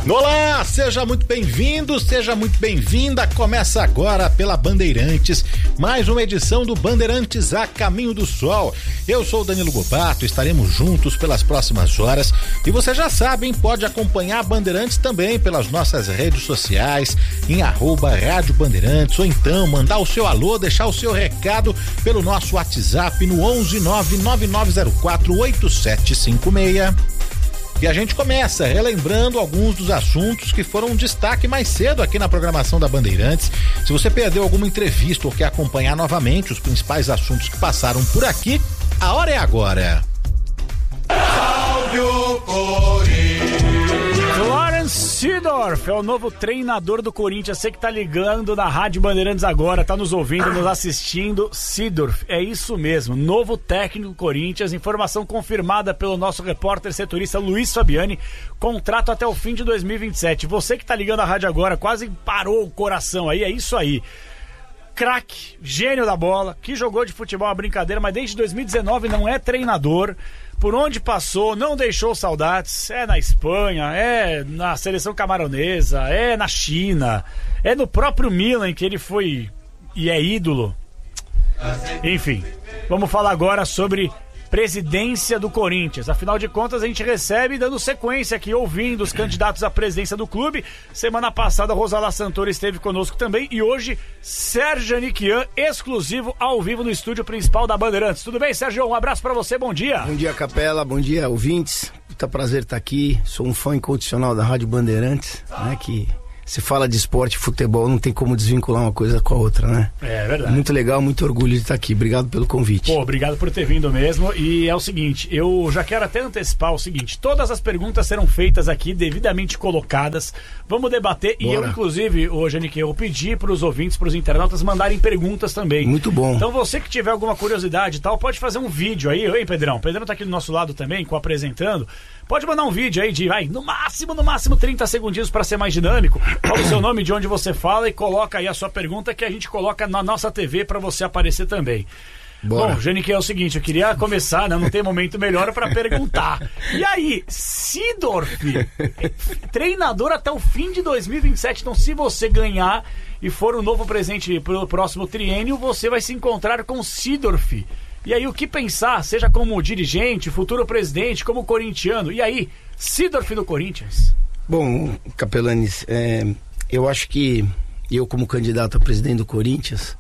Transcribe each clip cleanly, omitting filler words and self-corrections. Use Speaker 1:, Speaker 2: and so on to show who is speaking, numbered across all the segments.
Speaker 1: Olá, seja muito bem-vindo, seja muito bem-vinda. Começa agora pela Bandeirantes, mais uma edição do Bandeirantes a Caminho do Sol. Eu sou o Danilo Gobato, estaremos juntos pelas próximas horas e você já sabe, hein, pode acompanhar a Bandeirantes também pelas nossas redes sociais, em @Rádio Bandeirantes, ou então mandar o seu alô, deixar o seu recado pelo nosso WhatsApp no 11999048756. E a gente começa relembrando alguns dos assuntos que foram destaque mais cedo aqui na programação da Bandeirantes. Se você perdeu alguma entrevista ou quer acompanhar novamente os principais assuntos que passaram por aqui, a hora é agora. Salve o Corinthians!
Speaker 2: Clarence Seedorf é o novo treinador do Corinthians. Você que tá ligando na Rádio Bandeirantes agora, tá nos ouvindo, nos assistindo. Seedorf, é isso mesmo, novo técnico do Corinthians. Informação confirmada pelo nosso repórter setorista Luiz Fabiani. Contrato até o fim de 2027. Você que tá ligando a rádio agora, quase parou o coração aí, é isso aí. Craque, gênio da bola, que jogou de futebol uma brincadeira, mas desde 2019 não é treinador. Por onde passou, não deixou saudades. É na Espanha, é na seleção camaronesa, é na China, é no próprio Milan que ele foi e é ídolo. Enfim, vamos falar agora sobre presidência do Corinthians. Afinal de contas, a gente recebe, dando sequência aqui, ouvindo os candidatos à presidência do clube. Semana passada, Rosala Santoro esteve conosco também. E hoje, Sérgio Aniquian, exclusivo, ao vivo no estúdio principal da Bandeirantes. Tudo bem, Sérgio? Um abraço pra você, bom dia.
Speaker 3: Bom dia, Capela, bom dia, ouvintes. Puta prazer estar aqui. Sou um fã incondicional da Rádio Bandeirantes, né, que... Se fala de esporte e futebol, não tem como desvincular uma coisa com a outra, né?
Speaker 2: É verdade.
Speaker 3: Muito legal, muito orgulho de estar aqui. Obrigado pelo convite.
Speaker 2: Pô, obrigado por ter vindo mesmo. E é o seguinte, eu já quero até antecipar o seguinte: todas as perguntas serão feitas aqui, devidamente colocadas. Vamos debater. Bora. E eu, inclusive, hoje, Anique, eu pedi para os ouvintes, para os internautas mandarem perguntas também.
Speaker 3: Muito bom.
Speaker 2: Então você que tiver alguma curiosidade e tal, pode fazer um vídeo aí. Oi, Pedrão. Pedrão tá aqui do nosso lado também, apresentando. Pode mandar um vídeo aí de, no máximo 30 segundinhos para ser mais dinâmico. Fala o seu nome, de onde você fala e coloca aí a sua pergunta que a gente coloca na nossa TV para você aparecer também. Bora. Bom, Janique, é o seguinte, eu queria começar, né? Não tem momento melhor para perguntar. E aí, Seedorf, treinador até o fim de 2027. Então, se você ganhar e for o novo presidente pro próximo triênio, você vai se encontrar com Seedorf. E aí, o que pensar, seja como dirigente, futuro presidente, como corintiano. E aí, Seedorf no Corinthians?
Speaker 3: Bom, Capelanes, eu acho que eu, como candidato a presidente do Corinthians,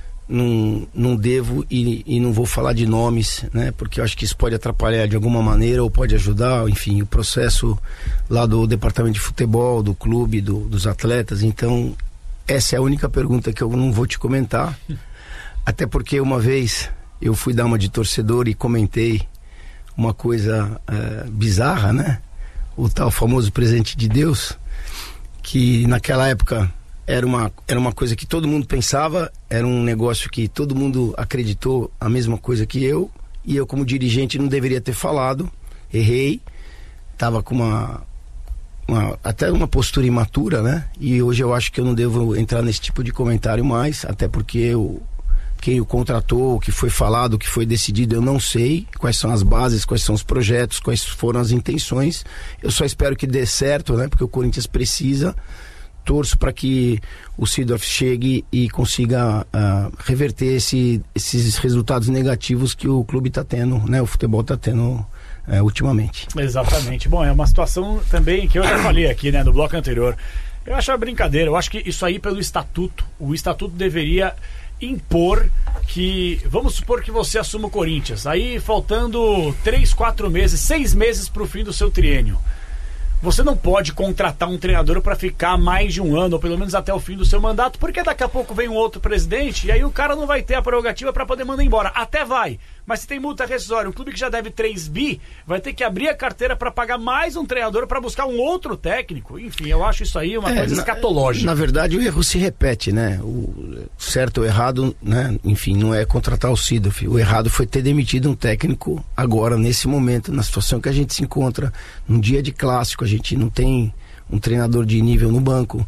Speaker 3: não devo e não vou falar de nomes, né? Porque eu acho que isso pode atrapalhar de alguma maneira ou pode ajudar, enfim, o processo lá do departamento de futebol, do clube, dos atletas. Então, essa é a única pergunta que eu não vou te comentar. Até porque uma vez... eu fui dar uma de torcedor e comentei uma coisa bizarra, né? O tal famoso presente de Deus, que naquela época era uma coisa que todo mundo pensava, era um negócio que todo mundo acreditou a mesma coisa que eu, e eu, como dirigente, não deveria ter falado, errei, estava com até uma postura imatura, né? E hoje eu acho que eu não devo entrar nesse tipo de comentário mais, até porque quem o contratou, o que foi falado, o que foi decidido, eu não sei quais são as bases, quais são os projetos, quais foram as intenções. Eu só espero que dê certo, né? Porque o Corinthians precisa. Torço para que o Seedorf chegue e consiga reverter esses resultados negativos que o clube está tendo, né? O futebol está tendo ultimamente.
Speaker 2: Exatamente. Bom, é uma situação também que eu já falei aqui, né? No bloco anterior. Eu acho uma brincadeira. Eu acho que isso aí pelo estatuto. O estatuto deveria... impor que, vamos supor que você assuma o Corinthians, aí faltando 3, 4 meses, 6 meses para o fim do seu triênio, você não pode contratar um treinador para ficar mais de um ano, ou pelo menos até o fim do seu mandato, porque daqui a pouco vem um outro presidente e aí o cara não vai ter a prerrogativa para poder mandar embora. Até vai, mas se tem multa rescisória, um clube que já deve 3 bi vai ter que abrir a carteira para pagar mais um treinador para buscar um outro técnico. Enfim, eu acho isso aí uma coisa escatológica.
Speaker 3: Na verdade, o erro se repete, né? O certo ou errado, né? Enfim, não é contratar o Seedorf. O errado foi ter demitido um técnico agora, nesse momento, na situação que a gente se encontra, num dia de clássico. A gente não tem um treinador de nível no banco.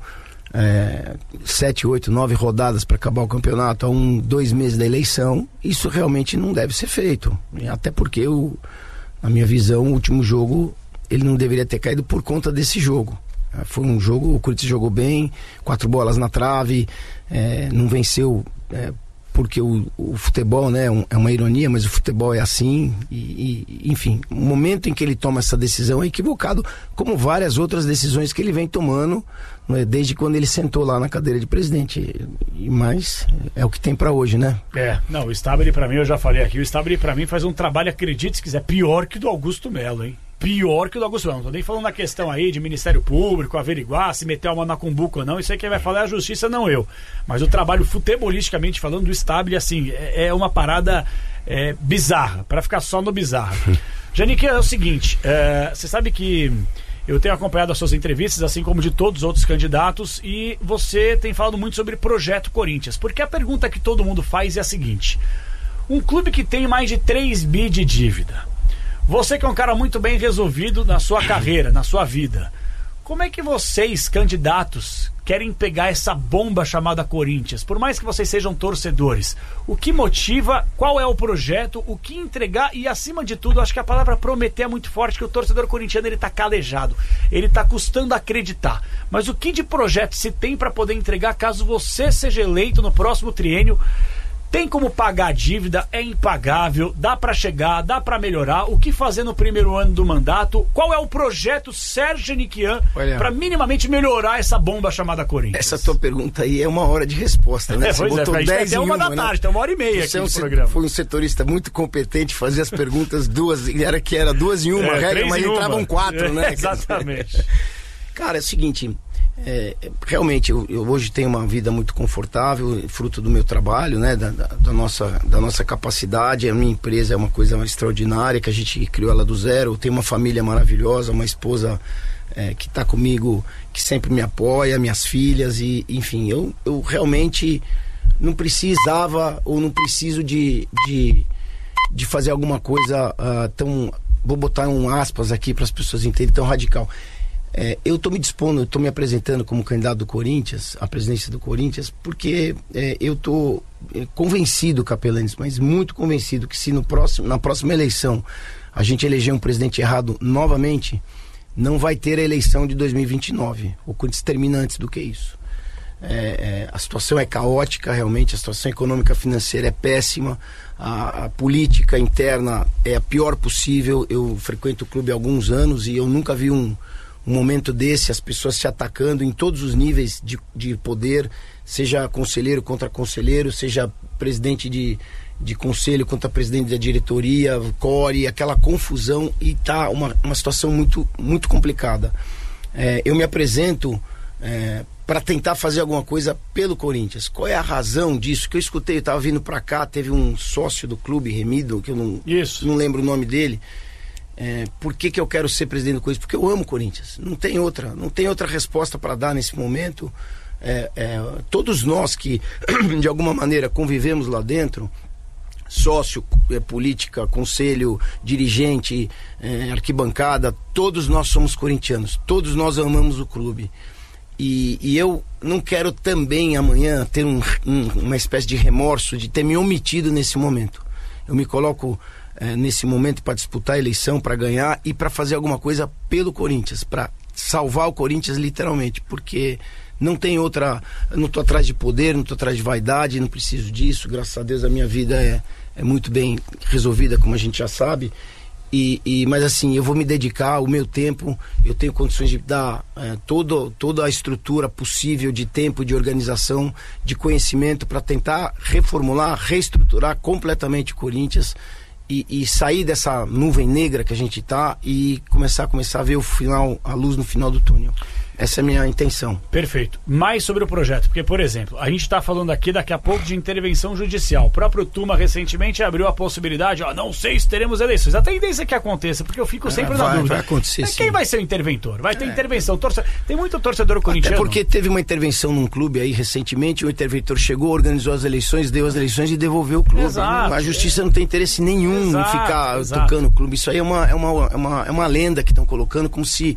Speaker 3: 7, 8, 9 rodadas para acabar o campeonato, a 2 meses da eleição. Isso realmente não deve ser feito, até porque na minha visão, o último jogo ele não deveria ter caído por conta desse jogo. Foi um jogo, o Corinthians jogou bem, 4 bolas na trave, não venceu porque o futebol, né, é uma ironia, mas o futebol é assim, enfim, o momento em que ele toma essa decisão é equivocado, como várias outras decisões que ele vem tomando, né, desde quando ele sentou lá na cadeira de presidente, mas é o que tem pra hoje, né?
Speaker 2: Não, o Stabile pra mim, eu já falei aqui, o Stabile pra mim faz um trabalho, acredite se quiser, pior que do Augusto Melo, hein? Pior que o do Augusto Melo. Não tô nem falando na questão aí de Ministério Público, averiguar se meter uma na cumbuca ou não. Isso aí quem vai falar é a justiça, não eu. Mas o trabalho futebolisticamente falando do Stabile, assim, é uma parada bizarra, pra ficar só no bizarro. Janique, é o seguinte, você sabe que eu tenho acompanhado as suas entrevistas, assim como de todos os outros candidatos, e você tem falado muito sobre Projeto Corinthians. Porque a pergunta que todo mundo faz é a seguinte: um clube que tem mais de 3 bi de dívida, você que é um cara muito bem resolvido na sua carreira, na sua vida, como é que vocês, candidatos, querem pegar essa bomba chamada Corinthians? Por mais que vocês sejam torcedores, o que motiva, qual é o projeto, o que entregar e, acima de tudo, acho que a palavra prometer é muito forte, que o torcedor corintiano ele tá calejado, ele tá custando acreditar. Mas o que de projeto se tem para poder entregar caso você seja eleito no próximo triênio? Tem como pagar a dívida? É impagável? Dá pra chegar? Dá pra melhorar? O que fazer no primeiro ano do mandato? Qual é o projeto Sérgio Janiquian pra minimamente melhorar essa bomba chamada Corinthians?
Speaker 3: Essa tua pergunta aí é uma hora de resposta, né?
Speaker 2: Você botou 10 até 1 da tarde, tem 1h30 aqui no programa.
Speaker 3: Foi um setorista muito competente, fazia as perguntas era 2 em 1, regra, mas entravam 4, né?
Speaker 2: Exatamente.
Speaker 3: Cara, é o seguinte... realmente eu hoje tenho uma vida muito confortável, fruto do meu trabalho, né, da nossa capacidade. A minha empresa é uma coisa extraordinária, que a gente criou ela do zero. Eu tenho uma família maravilhosa, uma esposa que está comigo, que sempre me apoia, minhas filhas, e enfim, eu realmente não precisava ou não preciso de fazer alguma coisa tão, vou botar um aspas aqui para as pessoas entenderem, tão radical. Eu estou me dispondo, eu estou me apresentando como candidato do Corinthians, à presidência do Corinthians, porque eu estou convencido, Capelanes, mas muito convencido, que se na próxima eleição a gente eleger um presidente errado novamente, não vai ter a eleição de 2029. O Corinthians termina antes do que isso. A situação é caótica, realmente, a situação econômica financeira é péssima, a política interna é a pior possível. Eu frequento o clube há alguns anos e eu nunca vi um momento desse, as pessoas se atacando em todos os níveis de poder, seja conselheiro contra conselheiro, seja presidente de conselho contra presidente da diretoria, core, aquela confusão, e tá uma situação muito, muito complicada. Eu me apresento para tentar fazer alguma coisa pelo Corinthians. Qual é a razão disso? Que eu escutei, eu estava vindo para cá, teve um sócio do clube, Remido, que eu não lembro o nome dele. Por que eu quero ser presidente do Corinthians? Porque eu amo o Corinthians, não tem outra resposta para dar nesse momento. Todos nós que de alguma maneira convivemos lá dentro, sócio, política, conselho, dirigente, arquibancada, todos nós somos corintianos, todos nós amamos o clube, e eu não quero também amanhã ter uma espécie de remorso de ter me omitido nesse momento. Eu me coloco nesse momento para disputar a eleição, para ganhar e para fazer alguma coisa pelo Corinthians, para salvar o Corinthians literalmente, porque não tem outra. Eu não estou atrás de poder, não estou atrás de vaidade, não preciso disso. Graças a Deus a minha vida é muito bem resolvida, como a gente já sabe. Mas assim, eu vou me dedicar o meu tempo, eu tenho condições de dar toda a estrutura possível de tempo, de organização, de conhecimento, para tentar reformular, reestruturar completamente o Corinthians e sair dessa nuvem negra que a gente está e começar a ver a luz no final do túnel. Essa é a minha intenção.
Speaker 2: Perfeito. Mais sobre o projeto, porque, por exemplo, a gente está falando aqui daqui a pouco de intervenção judicial. O próprio Tuma recentemente abriu a possibilidade, não sei se teremos eleições. A tendência é que aconteça, porque eu fico sempre na dúvida.
Speaker 3: Vai acontecer, sim.
Speaker 2: Quem vai ser o interventor? Vai ter intervenção. Tem muito torcedor corintiano.
Speaker 3: Até porque teve uma intervenção num clube aí recentemente, o interventor chegou, organizou as eleições, deu as eleições e devolveu o clube.
Speaker 2: Exato.
Speaker 3: A justiça não tem interesse nenhum em ficar tocando o clube. Isso aí é uma lenda que estão colocando, como se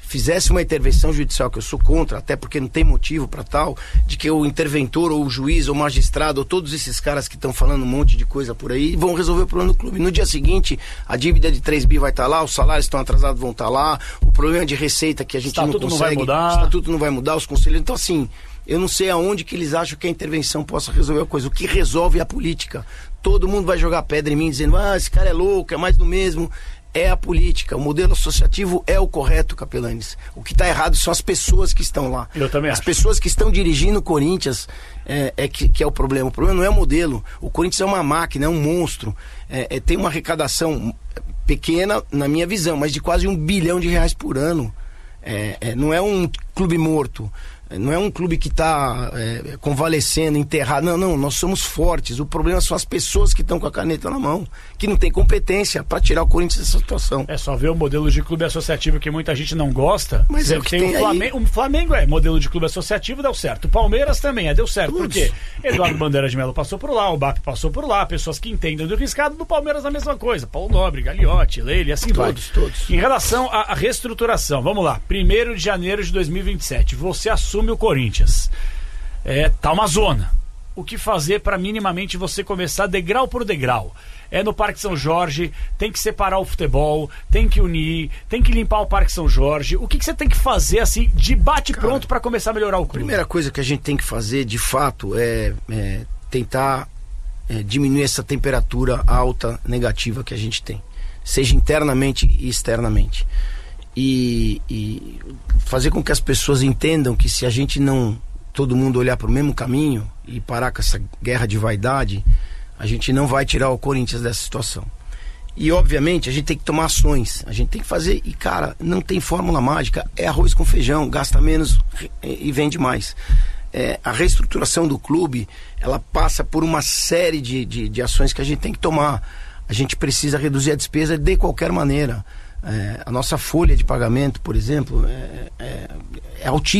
Speaker 3: fizesse uma intervenção judicial, que eu sou contra, até porque não tem motivo para tal, de que o interventor ou o juiz ou o magistrado ou todos esses caras que estão falando um monte de coisa por aí vão resolver o problema do clube. No dia seguinte, a dívida de 3 bi vai estar lá, os salários estão atrasados vão estar lá, o problema de receita que a gente não consegue,
Speaker 2: não vai mudar.
Speaker 3: o estatuto não vai mudar, os conselheiros. Então, assim, eu não sei aonde que eles acham que a intervenção possa resolver a coisa. O que resolve é a política. Todo mundo vai jogar pedra em mim dizendo, esse cara é louco, é mais do mesmo. É a política, o modelo associativo é o correto, Capelanes. O que está errado são as pessoas que estão lá.
Speaker 2: Eu também acho.
Speaker 3: As pessoas que estão dirigindo o Corinthians que é o problema. O problema não é o modelo. O Corinthians é uma máquina, é um monstro. Tem uma arrecadação pequena, na minha visão, mas de quase R$1 bilhão por ano. Não é um clube morto. Não é um clube que está convalescendo, enterrado. Não, nós somos fortes. O problema são as pessoas que estão com a caneta na mão, que não tem competência para tirar o Corinthians dessa situação.
Speaker 2: É só ver o modelo de clube associativo que muita gente não gosta.
Speaker 3: Mas é o que tem
Speaker 2: o Flamengo é modelo de clube associativo, deu certo. O Palmeiras também deu certo. Por quê? Eduardo Bandeira de Mello passou por lá, o BAP passou por lá, pessoas que entendem do riscado. Do Palmeiras a mesma coisa. Paulo Nobre, Gagliotti, Leile, assim vai.
Speaker 3: Todos.
Speaker 2: Em relação à reestruturação, vamos lá. 1º de janeiro de 2027, você assume o Corinthians. Tá uma zona. O que fazer para minimamente você começar degrau por degrau? No Parque São Jorge, tem que separar o futebol, tem que unir, tem que limpar o Parque São Jorge. O que você tem que fazer assim, de bate-pronto para começar a melhorar o clube?
Speaker 3: A primeira coisa que a gente tem que fazer, de fato, é tentar diminuir essa temperatura alta, negativa que a gente tem, seja internamente e externamente. E fazer com que as pessoas entendam que se a gente não, todo mundo olhar para o mesmo caminho e parar com essa guerra de vaidade, a gente não vai tirar o Corinthians dessa situação. E obviamente a gente tem que tomar ações, a gente tem que fazer, e cara, não tem fórmula mágica, é arroz com feijão, gasta menos e vende mais. A reestruturação do clube, ela passa por uma série de ações que a gente tem que tomar. A gente precisa reduzir a despesa de qualquer maneira. A nossa folha de pagamento, por exemplo, é altíssima.